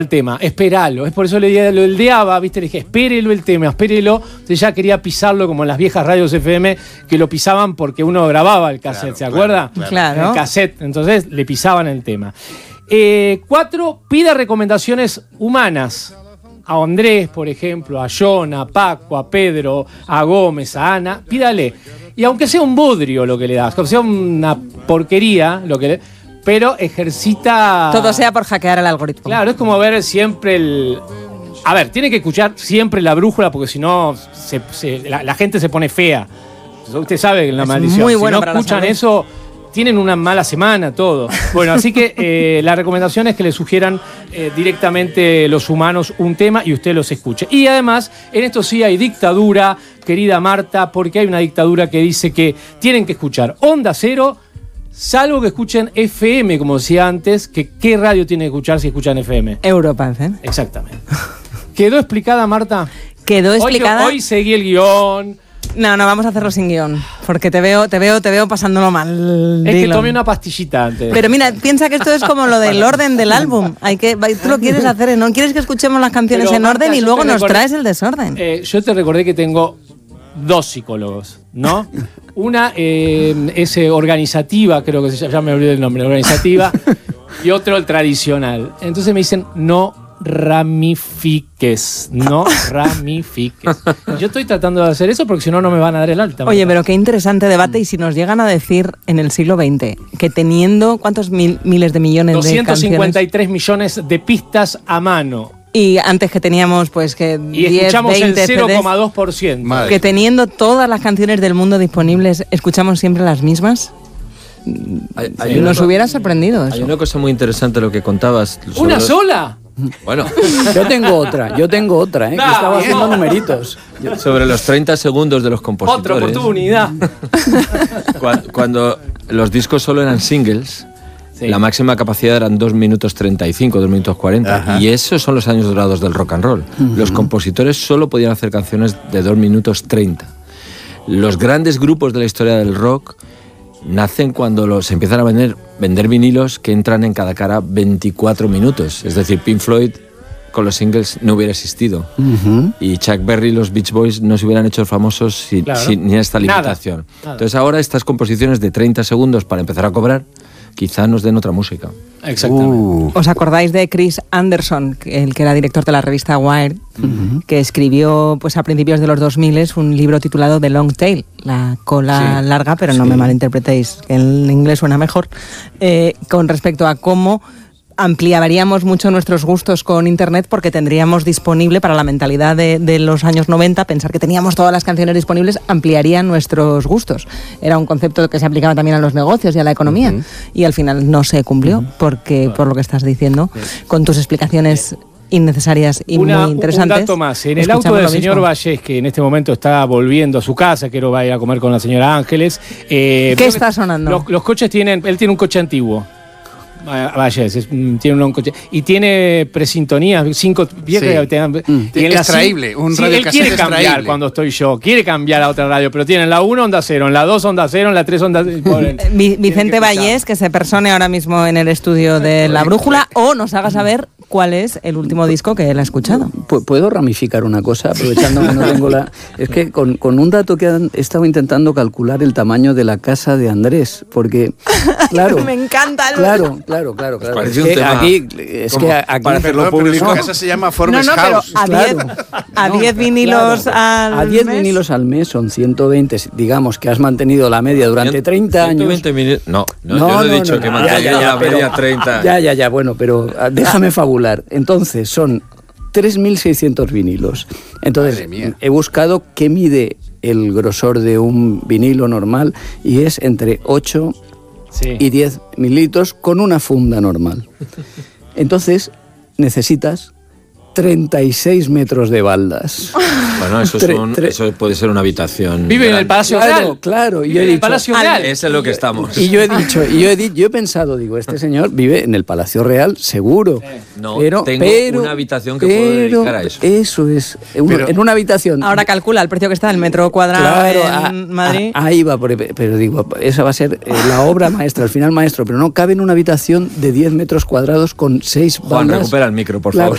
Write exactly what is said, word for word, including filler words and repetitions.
el tema, espéralo, es por eso le lo eldeaba, viste, le dije, espérelo el tema, espérelo, entonces ya quería pisarlo como en las viejas radios F M que lo pisaban porque uno grababa el cassette, claro, ¿se acuerda? Claro, claro. El cassette, entonces le pisaban el tema. Eh, cuatro, pida recomendaciones humanas. A Andrés, por ejemplo, a John, a Paco, a Pedro, a Gómez, a Ana, pídale. Y aunque sea un bodrio lo que le das, aunque sea una porquería lo que le... pero ejercita... Todo sea por hackear el algoritmo. Claro, es como ver siempre el... A ver, tiene que escuchar siempre la brújula porque si no se, se, la, la gente se pone fea. Usted sabe que la es maldición. Muy si bueno no para escuchan la eso, tienen una mala semana, todo. Bueno, así que eh, la recomendación es que le sugieran eh, directamente los humanos un tema y usted los escuche. Y además, en esto sí hay dictadura, querida Marta, porque hay una dictadura que dice que tienen que escuchar Onda Cero, salvo que escuchen F M, como decía antes, que ¿qué radio tienen que escuchar si escuchan F M? Europa F M. Exactamente. ¿Quedó explicada, Marta? Quedó explicada. Hoy, hoy seguí el guión. No, no, vamos a hacerlo sin guión, porque te veo, te veo, te veo pasándolo mal. Es Dylan. que tomé una pastillita antes. Pero mira, piensa que esto es como lo del orden del álbum. Hay que, tú lo quieres hacer, ¿no? Quieres que escuchemos las canciones Pero, en Marta, orden y yo luego te nos recordé, traes el desorden. Eh, yo te recordé que tengo dos psicólogos, ¿no? Una eh, es eh, organizativa, creo que se llama, ya me olvidé el nombre, organizativa, y otro el tradicional. Entonces me dicen, no ramifiques, no ramifiques. Yo estoy tratando de hacer eso porque si no, no me van a dar el alta. Oye, pero qué interesante debate. Y si nos llegan a decir en el siglo veinte que teniendo, ¿cuántos mil, miles de millones doscientos cincuenta y tres de canciones? millones de pistas a mano. Y antes que teníamos, pues, que Y diez, escuchamos veinte el cero coma C Ds, dos por ciento. que teniendo todas las canciones del mundo disponibles, ¿escuchamos siempre las mismas? Hay, hay Nos una, hubiera sorprendido eso. Hay una cosa muy interesante lo que contabas. ¿Una los... sola? Bueno. Yo tengo otra, yo tengo otra, ¿eh? No, que estaba no. haciendo numeritos. Sobre los treinta segundos de los compositores. Otra oportunidad. Cuando, cuando los discos solo eran singles, sí, la máxima capacidad eran dos minutos treinta y cinco, dos minutos cuarenta. Ajá. Y esos son los años dorados del rock and roll. Uh-huh. Los compositores solo podían hacer canciones de dos minutos treinta. Los grandes grupos de la historia del rock nacen cuando los empiezan a vender, vender vinilos que entran en cada cara veinticuatro minutos. Es decir, Pink Floyd con los singles no hubiera existido. Uh-huh. Y Chuck Berry y los Beach Boys no se hubieran hecho famosos sin, claro, sin ni esta limitación. Nada, nada. Entonces ahora estas composiciones de treinta segundos para empezar a cobrar quizá nos den otra música. Exactamente. Uh. ¿Os acordáis de Chris Anderson, el que era director de la revista Wired, uh-huh, que escribió pues a principios de los dos mil un libro titulado The Long Tail, la cola sí, larga, pero no sí, me malinterpretéis, que en inglés suena mejor, eh, con respecto a cómo ampliaríamos mucho nuestros gustos con Internet porque tendríamos disponible para la mentalidad de, de los años noventa, pensar que teníamos todas las canciones disponibles ampliaría nuestros gustos. Era un concepto que se aplicaba también a los negocios y a la economía, uh-huh, y al final no se cumplió, uh-huh, porque por lo que estás diciendo, con tus explicaciones innecesarias y Una, muy interesantes. Un dato más, en el auto del señor Vallés, que en este momento está volviendo a su casa, quiero ir a comer con la señora Ángeles. Eh, ¿Qué está sonando? Los, los coches tienen, él tiene un coche antiguo. Vaya, es, tiene un coche y tiene presintonía, cinco viejas sí, que tengan, mm, y en extraíble, un sí, radio él quiere cambiar extraíble. Cuando estoy yo, quiere cambiar a otra radio, pero tienen la uno Onda Cero, en la dos Onda Cero, en la tres Onda Cero. Vicente Vallés, que se persone ahora mismo en el estudio de La Brújula o nos haga saber cuál es el último disco que él ha escuchado. ¿Puedo ramificar una cosa, aprovechando que no tengo la...? Es que con, con un dato que han estado intentando calcular el tamaño de la casa de Andrés, porque, claro... Me encanta el... Claro, claro, claro. claro. Parece es un que tema... Aquí, es que aquí... Para hacerlo público. No, Su casa se llama Forbes no, no, House. Pero a diez claro. a diez no, vinilos claro. al A diez mes. vinilos al mes son ciento veinte, digamos que has mantenido la media durante treinta años. ciento veinte no, no, no, yo no he dicho no, que mantenga la media treinta. Ya, ya, ya, bueno, pero déjame fabular. Entonces, son tres mil seiscientos vinilos. Entonces, he buscado qué mide el grosor de un vinilo normal y es entre ocho sí. y diez mililitros con una funda normal. Entonces, necesitas treinta y seis metros de baldas. Bueno, eso, son, tre- eso puede ser una habitación. Vive en el Palacio Real. Claro, claro. Vive en el Palacio Real. Ese es lo que estamos. Y yo he dicho, y yo he dicho, yo he pensado, digo, este señor vive en el Palacio Real, seguro. No, pero, tengo pero, una habitación que pero, puedo dedicar a eso. Eso es, pero, en una habitación. Ahora calcula el precio que está el metro cuadrado claro, en a, Madrid. A, ahí va, pero digo, esa va a ser eh, la obra maestra, al final maestro, pero no cabe en una habitación de diez metros cuadrados con seis Juan, bandas. recupera el micro, por claro, favor.